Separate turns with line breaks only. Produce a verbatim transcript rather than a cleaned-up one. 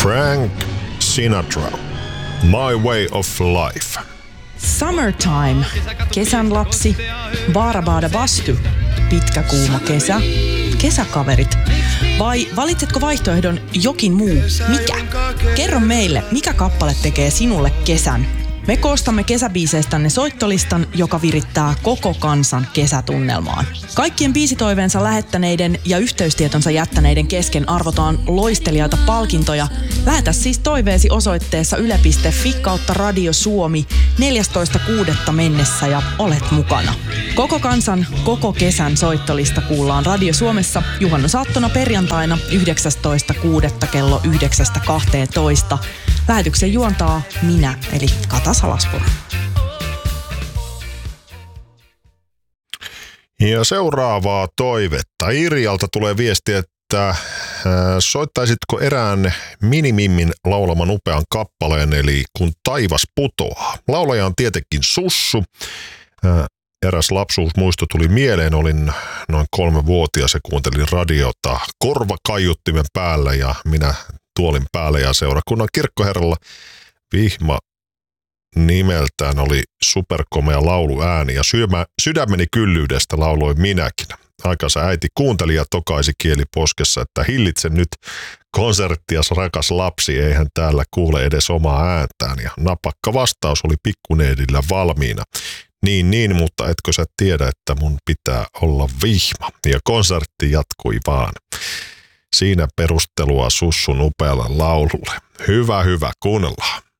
Frank Sinatra, My Way of Life.
Summertime, kesän lapsi, Baarabada Bastu, pitkä kuuma kesä, kesäkaverit. Vai valitsetko vaihtoehdon jokin muu? Mikä? Kerro meille, mikä kappale tekee sinulle kesän? Me koostamme kesäbiiseistänne soittolistan, joka virittää koko kansan kesätunnelmaan. Kaikkien biisitoiveensa lähettäneiden ja yhteystietonsa jättäneiden kesken arvotaan loistelijaita palkintoja. Lähetä siis toiveesi osoitteessa yle piste fi kautta Radio Suomi neljästoista kuudetta mennessä ja olet mukana. Koko kansan, koko kesän soittolista kuullaan Radio Suomessa juhannusaattona perjantaina yhdeksästoista kuudetta kello yhdeksästä kahteentoista. Lähetyksen juontaa minä, eli Kata Salaspuro.
Ja seuraavaa toivetta. Irjalta tulee viesti, että äh, soittaisitko erään Minimimmin laulaman upean kappaleen, eli Kun taivas putoaa. Laulaja on tietenkin Sussu. Äh, eräs lapsuusmuisto tuli mieleen, olin noin kolmevuotias ja kuuntelin radiota korvakaiuttimen päällä ja minä tuolin päällä ja seurakunnan kirkkoherralla Vihma nimeltään oli superkomea lauluääni ja syömä, sydämeni kyllyydestä lauloin minäkin. Aikansa äiti kuunteli ja tokaisi kieli poskessa, että hillitse nyt konserttias rakas lapsi, eihän täällä kuule edes omaa ääntään. Ja napakka vastaus oli pikkuneidillä valmiina. Niin, niin, mutta etkö sä tiedä, että mun pitää olla Vihma. Ja konsertti jatkui vaan. Siinä perustelua Sussun upealle laululle. Hyvä, hyvä, kuunnellaan.